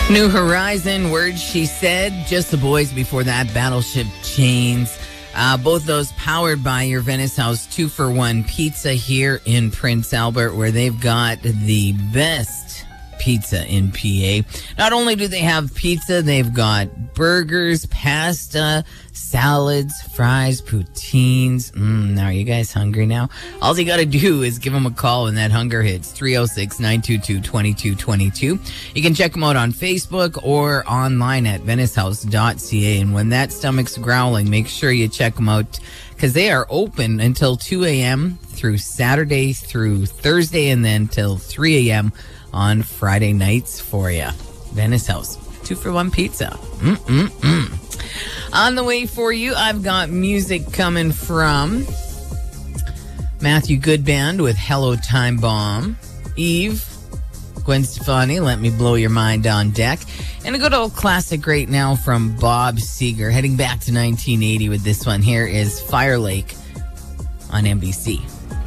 New Horizon, Words She Said, Just the Boys before that, Battleship Chains. Both those powered by your Venice House 2-for-1 pizza here in Prince Albert, where they've got the best pizza in PA. Not only do they have pizza, they've got burgers, pasta, salads, fries, poutines. Now, are you guys hungry now? All you got to do is give them a call when that hunger hits. 306-922-2222. You can check them out on Facebook or online at venicehouse.ca. And when that stomach's growling, make sure you check them out because they are open until 2 a.m. through Saturday through Thursday and then till 3 a.m. on Friday nights for you. Venice House, 2-for-1 pizza. On the way for you, I've got music coming from Matthew Goodband with Hello Time Bomb. Eve, Gwen Stefani, Let Me Blow Your Mind on deck. And a good old classic right now from Bob Seger. Heading back to 1980 with this one. Here is Fire Lake on NBC.